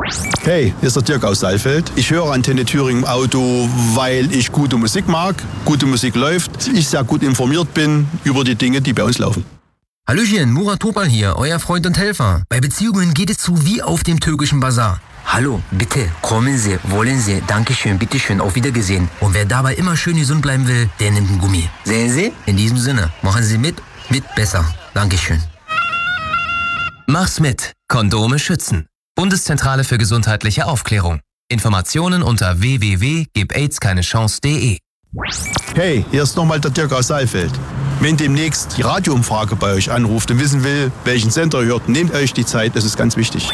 Hey, hier ist der Dirk aus Saalfeld. Ich höre Antenne Thüringen im Auto, weil ich gute Musik mag, gute Musik läuft, ich sehr gut informiert bin über die Dinge, die bei uns laufen. Hallöchen, Murat Topal hier, euer Freund und Helfer. Bei Beziehungen geht es zu wie auf dem türkischen Bazar. Hallo, bitte, kommen Sie, wollen Sie, Dankeschön, bitteschön, auf Wiedergesehen. Und wer dabei immer schön gesund bleiben will, der nimmt einen Gummi. Sehen Sie? In diesem Sinne, machen Sie mit besser. Dankeschön. Mach's mit. Kondome schützen. Bundeszentrale für gesundheitliche Aufklärung. Informationen unter www.gebaidskeinechance.de. Hey, hier ist nochmal der Dirk aus Saalfeld. Wenn demnächst die Radioumfrage bei euch anruft und wissen will, welchen Sender ihr hört, nehmt euch die Zeit, das ist ganz wichtig.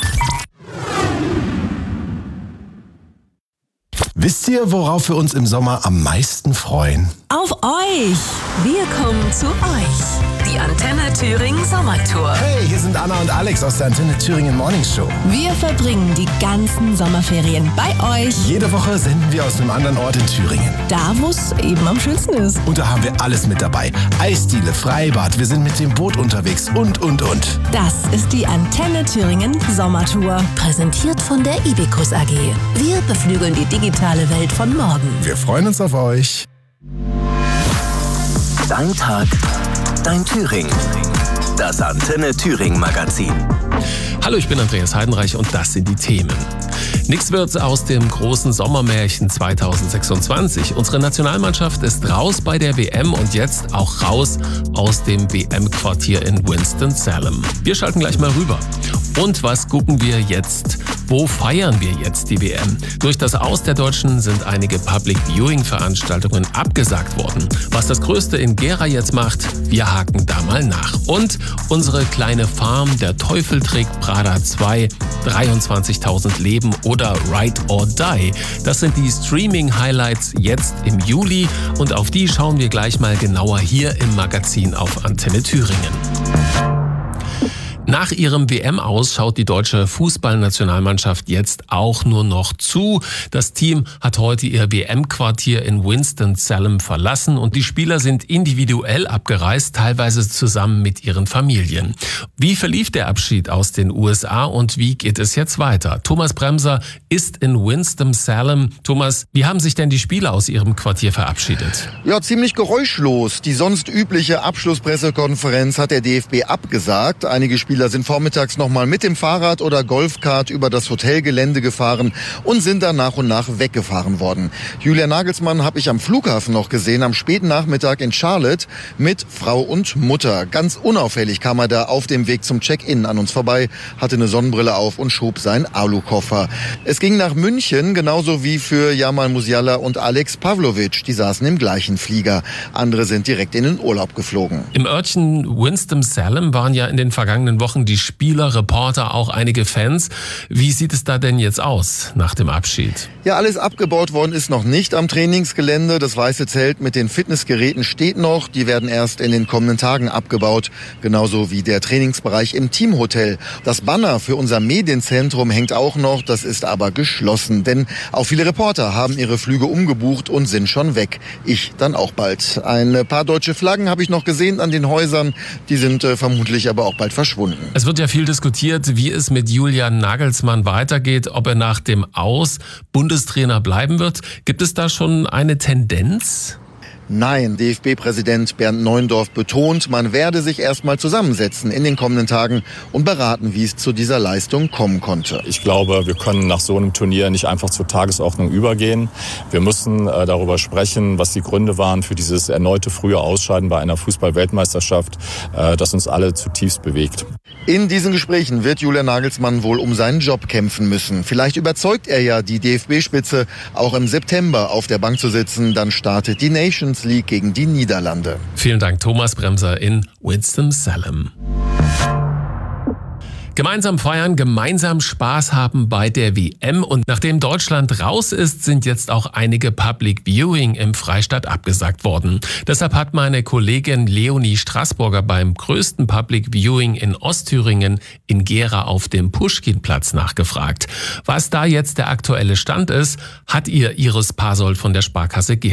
Wisst ihr, worauf wir uns im Sommer am meisten freuen? Auf euch! Wir kommen zu euch. Die Antenne Thüringen Sommertour. Hey, hier sind Anna und Alex aus der Antenne Thüringen Morning Show. Wir verbringen die ganzen Sommerferien bei euch. Jede Woche senden wir aus einem anderen Ort in Thüringen. Da, wo es eben am schönsten ist. Und da haben wir alles mit dabei. Eisdiele, Freibad, wir sind mit dem Boot unterwegs und. Das ist die Antenne Thüringen Sommertour. Präsentiert von der Ibicus AG. Wir beflügeln die digitale Welt von morgen. Wir freuen uns auf euch. Dein Tag, dein Thüringen. Das Antenne Thüringen Magazin. Hallo, ich bin Andreas Heidenreich und das sind die Themen. Nichts wird aus dem großen Sommermärchen 2026. Unsere Nationalmannschaft ist raus bei der WM und jetzt auch raus aus dem WM-Quartier in Winston-Salem. Wir schalten gleich mal rüber. Und was gucken wir jetzt? Wo feiern wir jetzt die WM? Durch das Aus der Deutschen sind einige Public-Viewing-Veranstaltungen abgesagt worden. Was das Größte in Gera jetzt macht, wir haken da mal nach. Und unsere kleine Farm, der Teufel trägt Prada 2, 23.000 Leben oder Ride or Die. Das sind die Streaming-Highlights jetzt im Juli und auf die schauen wir gleich mal genauer hier im Magazin auf Antenne Thüringen. Nach ihrem WM-Aus schaut die deutsche Fußballnationalmannschaft jetzt auch nur noch zu. Das Team hat heute ihr WM-Quartier in Winston-Salem verlassen und die Spieler sind individuell abgereist, teilweise zusammen mit ihren Familien. Wie verlief der Abschied aus den USA und wie geht es jetzt weiter? Thomas Bremser ist in Winston-Salem. Thomas, wie haben sich denn die Spieler aus ihrem Quartier verabschiedet? Ja, ziemlich geräuschlos. Die sonst übliche Abschlusspressekonferenz hat der DFB abgesagt. Einige Spieler sind vormittags nochmal mit dem Fahrrad oder Golfkart über das Hotelgelände gefahren und sind dann nach und nach weggefahren worden. Julian Nagelsmann habe ich am Flughafen noch gesehen, am späten Nachmittag in Charlotte mit Frau und Mutter. Ganz unauffällig kam er da auf dem Weg zum Check-in an uns vorbei, hatte eine Sonnenbrille auf und schob seinen Alukoffer. Es ging nach München, genauso wie für Jamal Musiala und Alex Pavlovic. Die saßen im gleichen Flieger. Andere sind direkt in den Urlaub geflogen. Im Örtchen Winston-Salem waren ja in den vergangenen Wochen die Spieler, Reporter, auch einige Fans. Wie sieht es da denn jetzt aus nach dem Abschied? Ja, alles abgebaut worden ist noch nicht am Trainingsgelände. Das weiße Zelt mit den Fitnessgeräten steht noch. Die werden erst in den kommenden Tagen abgebaut. Genauso wie der Trainingsbereich im Teamhotel. Das Banner für unser Medienzentrum hängt auch noch. Das ist aber geschlossen. Denn auch viele Reporter haben ihre Flüge umgebucht und sind schon weg. Ich dann auch bald. Ein paar deutsche Flaggen habe ich noch gesehen an den Häusern. Die sind vermutlich aber auch bald verschwunden. Es wird ja viel diskutiert, wie es mit Julian Nagelsmann weitergeht, ob er nach dem Aus Bundestrainer bleiben wird. Gibt es da schon eine Tendenz? Nein, DFB-Präsident Bernd Neuendorf betont, man werde sich erstmal zusammensetzen in den kommenden Tagen und beraten, wie es zu dieser Leistung kommen konnte. Ich glaube, wir können nach so einem Turnier nicht einfach zur Tagesordnung übergehen. Wir müssen darüber sprechen, was die Gründe waren für dieses erneute frühe Ausscheiden bei einer Fußball-Weltmeisterschaft, das uns alle zutiefst bewegt. In diesen Gesprächen wird Julian Nagelsmann wohl um seinen Job kämpfen müssen. Vielleicht überzeugt er ja die DFB-Spitze, auch im September auf der Bank zu sitzen. Dann startet die Nations League gegen die Niederlande. Vielen Dank, Thomas Bremser in Winston-Salem. Gemeinsam feiern, gemeinsam Spaß haben bei der WM. Und nachdem Deutschland raus ist, sind jetzt auch einige Public Viewing im Freistaat abgesagt worden. Deshalb hat meine Kollegin Leonie Straßburger beim größten Public Viewing in Ostthüringen in Gera auf dem Puschkinplatz nachgefragt. Was da jetzt der aktuelle Stand ist, hat ihr Iris Pasold von der Sparkasse Gera